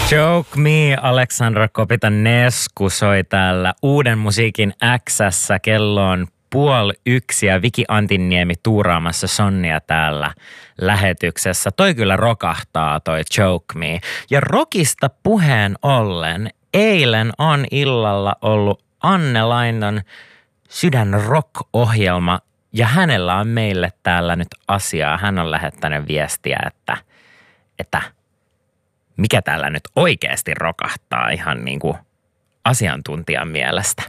Joke Me, Aleksandra Kopitan-Nesku soi täällä Uuden musiikin X:ssä. Kello on 12:30 ja Viki Antinniemi tuuraamassa Sonnia täällä lähetyksessä. Toi kyllä rokahtaa toi Joke Me. Ja rockista puheen ollen, eilen on illalla ollut Anne Lainton Sydänrock-ohjelma ja hänellä on meille täällä nyt asiaa. Hän on lähettänyt viestiä, että mikä täällä nyt oikeasti rokahtaa ihan niin kuin asiantuntijan mielestä.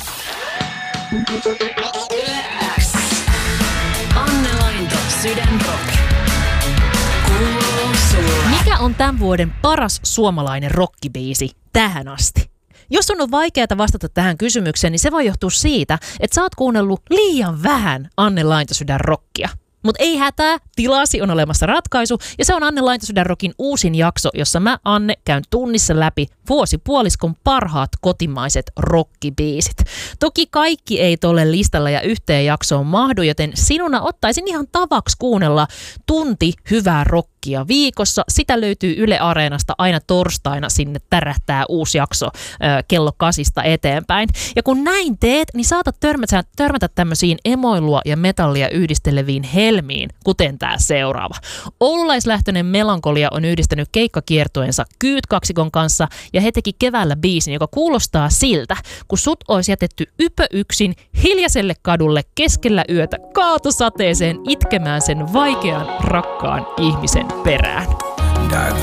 Anne Lainto, Sydänrock. Kuuluu sulle. Mikä on tämän vuoden paras suomalainen rockibiisi tähän asti? Jos on vaikeaa vastata tähän kysymykseen, niin se voi johtua siitä, että sä oot kuunnellut liian vähän Anne Lainto Sydänrockia. Mutta ei hätää, tilasi on olemassa ratkaisu ja se on Anne Lainto Sydänrockin uusin jakso, jossa mä, Anne, käyn tunnissa läpi vuosipuoliskon parhaat kotimaiset rockibiisit. Toki kaikki ei tolle listalla ja yhteen jaksoon mahdu, joten sinuna ottaisin ihan tavaksi kuunnella tunti hyvää rockia viikossa. Sitä löytyy Yle Areenasta aina torstaina, sinne tärähtää uusi jakso kello 8 eteenpäin. Ja kun näin teet, niin saatat törmätä tämmöisiin emoilua ja metallia yhdisteleviin helmiin, kuten tää seuraava. Oululaislähtöinen Melankolia on yhdistänyt keikkakiertueensa Kyyt-kaksikon kanssa ja he teki keväällä biisin, joka kuulostaa siltä, kun sut olisi jätetty ypö yksin hiljaiselle kadulle keskellä yötä kaatosateeseen itkemään sen vaikean rakkaan ihmisen perään.